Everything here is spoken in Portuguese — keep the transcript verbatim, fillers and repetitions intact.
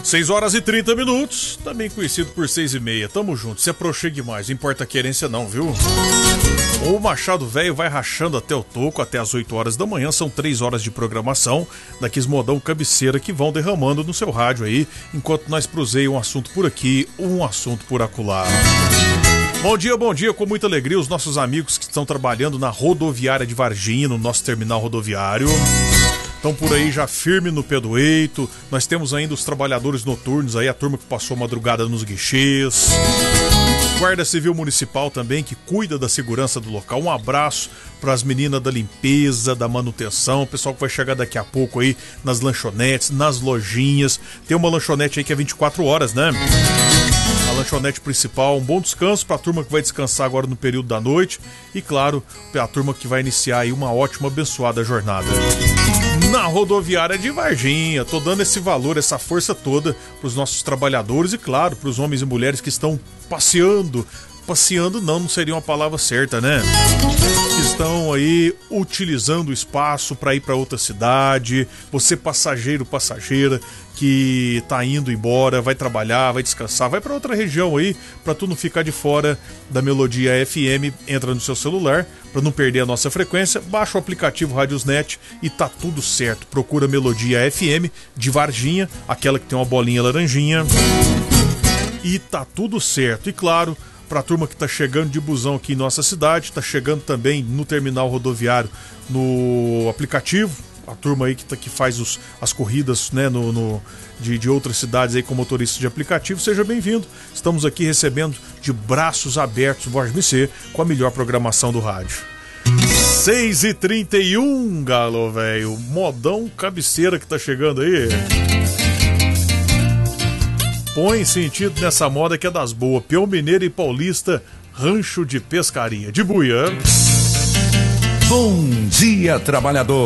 seis horas e trinta minutos, também conhecido por seis e meia. Tamo junto, se aproxime mais, não importa a querência não, viu? O Machado Velho vai rachando até o toco, até as oito horas da manhã, são três horas de programação daqueles modão cabeceira que vão derramando no seu rádio aí, enquanto nós proseia um assunto por aqui, um assunto por acolá. Bom dia, bom dia, com muita alegria, os nossos amigos que estão trabalhando na rodoviária de Varginha, no nosso terminal rodoviário. Estão por aí já firme no pé do eito. Nós temos ainda os trabalhadores noturnos aí, a turma que passou a madrugada nos guichês. Guarda Civil Municipal também, que cuida da segurança do local. Um abraço para as meninas da limpeza, da manutenção, o pessoal que vai chegar daqui a pouco aí nas lanchonetes, nas lojinhas. Tem uma lanchonete aí que é vinte e quatro horas, né? A lanchonete principal, um bom descanso para a turma que vai descansar agora no período da noite. E claro, para a turma que vai iniciar aí uma ótima, abençoada jornada na rodoviária de Varginha. Tô dando esse valor, essa força toda para os nossos trabalhadores e claro, para os homens e mulheres que estão passeando. Passeando não, não seria uma palavra certa, né? Estão aí utilizando o espaço para ir para outra cidade. Você passageiro, passageira que tá indo embora, vai trabalhar, vai descansar, vai para outra região aí, para tu não ficar de fora da Melodia F M, entra no seu celular, para não perder a nossa frequência, baixa o aplicativo Radiosnet e tá tudo certo. Procura Melodia F M de Varginha, aquela que tem uma bolinha laranjinha, e tá tudo certo. E claro, para a turma que está chegando de busão aqui em nossa cidade, está chegando também no terminal rodoviário no aplicativo, a turma aí que, tá, que faz os, as corridas, né, no, no, de, de outras cidades aí com motoristas de aplicativo, seja bem-vindo. Estamos aqui recebendo de braços abertos, Borges M C, com a melhor programação do rádio. seis e trinta e um, galo, velho, modão cabeceira que tá chegando aí. Põe sentido nessa moda que é das boas. Peão Mineiro e Paulista, rancho de pescaria. De Buiã. Bom dia, trabalhador.